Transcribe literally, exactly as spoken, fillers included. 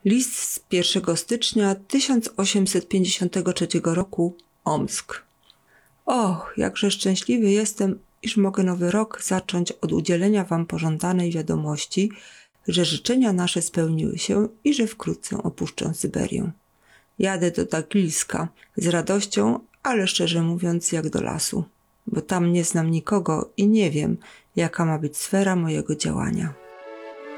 List z pierwszego stycznia tysiąc osiemset pięćdziesiątego trzeciego roku, Omsk. Och, jakże szczęśliwy jestem, iż mogę nowy rok zacząć od udzielenia wam pożądanej wiadomości, że życzenia nasze spełniły się i że wkrótce opuszczę Syberię. Jadę do Dagilska z radością, ale szczerze mówiąc jak do lasu, bo tam nie znam nikogo i nie wiem, jaka ma być sfera mojego działania.